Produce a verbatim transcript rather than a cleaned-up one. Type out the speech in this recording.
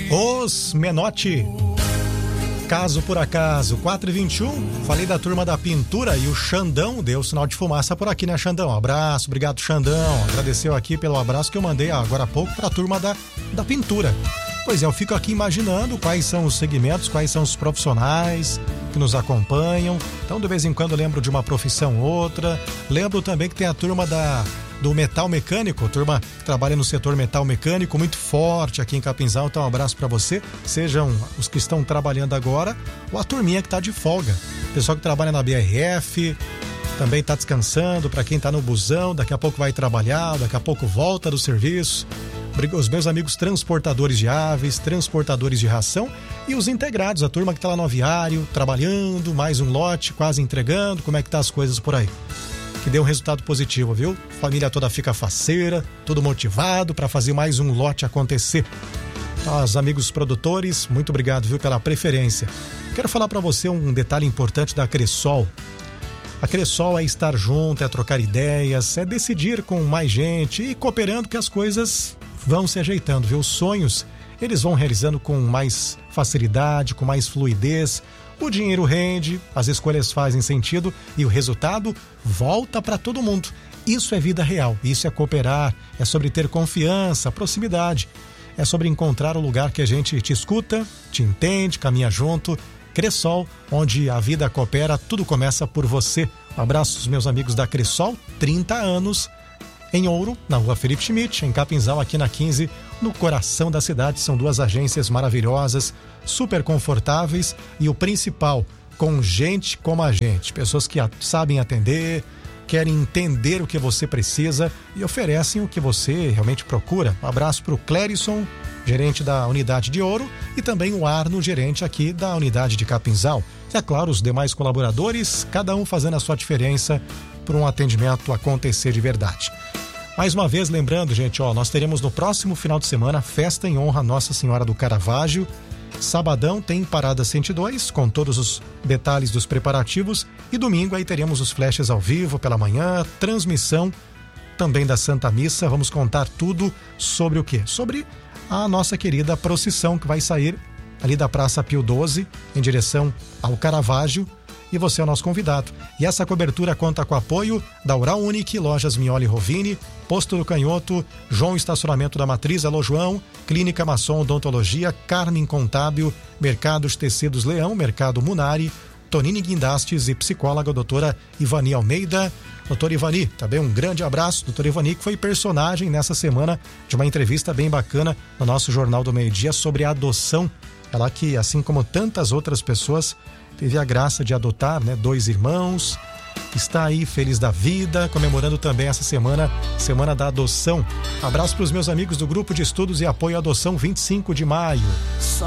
Os Menotti. Caso por acaso, quatro e vinte e um, falei da turma da pintura e o Xandão deu sinal de fumaça por aqui, né, Xandão? Abraço, obrigado, Xandão. Agradeceu aqui pelo abraço que eu mandei agora há pouco para a turma da, da pintura. Pois é, eu fico aqui imaginando quais são os segmentos, quais são os profissionais que nos acompanham. Então, de vez em quando, eu lembro de uma profissão ou outra. Lembro também que tem a turma da... do metal mecânico, turma que trabalha no setor metal mecânico, muito forte aqui em Capinzal, então um abraço para você, sejam os que estão trabalhando agora ou a turminha que está de folga, pessoal que trabalha na B R F, também está descansando, para quem está no busão, daqui a pouco vai trabalhar, daqui a pouco volta do serviço, os meus amigos transportadores de aves, transportadores de ração e os integrados, a turma que está lá no aviário, trabalhando, mais um lote, quase entregando, como é que tá as coisas por aí? Que deu um resultado positivo, viu? Família toda fica faceira, todo motivado para fazer mais um lote acontecer. Então, os amigos produtores, muito obrigado, viu, pela preferência. Quero falar para você um detalhe importante da Cressol. A Cressol é estar junto, é trocar ideias, é decidir com mais gente e cooperando que as coisas vão se ajeitando, viu? Os sonhos, eles vão realizando com mais facilidade, com mais fluidez. O dinheiro rende, as escolhas fazem sentido e o resultado volta para todo mundo. Isso é vida real, isso é cooperar, é sobre ter confiança, proximidade. É sobre encontrar o lugar que a gente te escuta, te entende, caminha junto. Cressol, onde a vida coopera, tudo começa por você. Um abraço aos meus amigos da Cressol, trinta anos, em Ouro, na rua Felipe Schmidt, em Capinzal, aqui na quinze, no coração da cidade. São duas agências maravilhosas, super confortáveis e o principal, com gente como a gente, pessoas que sabem atender, querem entender o que você precisa e oferecem o que você realmente procura. Um abraço para o Clérison, gerente da unidade de Ouro, e também o Arno, gerente aqui da unidade de Capinzal. E é claro, os demais colaboradores, cada um fazendo a sua diferença para um atendimento acontecer de verdade. Mais uma vez, lembrando, gente, ó, nós teremos no próximo final de semana festa em honra a Nossa Senhora do Caravaggio. Sabadão tem Parada cento e dois, com todos os detalhes dos preparativos. E domingo aí teremos os flashes ao vivo pela manhã, transmissão também da Santa Missa. Vamos contar tudo sobre o quê? Sobre a nossa querida procissão que vai sair ali da Praça Pio doze, em direção ao Caravaggio. E você é o nosso convidado. E essa cobertura conta com o apoio da Oral Unique, Lojas Mioli Rovini, Posto do Canhoto, João Estacionamento da Matriz, Alô João, Clínica Masson Odontologia, Carmen Contábil, Mercados Tecidos Leão, Mercado Munari, Tonini Guindastes e psicóloga doutora Ivani Almeida. Doutora Ivani, também um grande abraço. Doutora Ivani, que foi personagem nessa semana de uma entrevista bem bacana no nosso Jornal do Meio Dia sobre a adoção. Ela que, assim como tantas outras pessoas, teve a graça de adotar, né, dois irmãos, está aí feliz da vida, comemorando também essa semana, Semana da Adoção. Abraço para os meus amigos do Grupo de Estudos e Apoio à Adoção vinte e cinco de maio.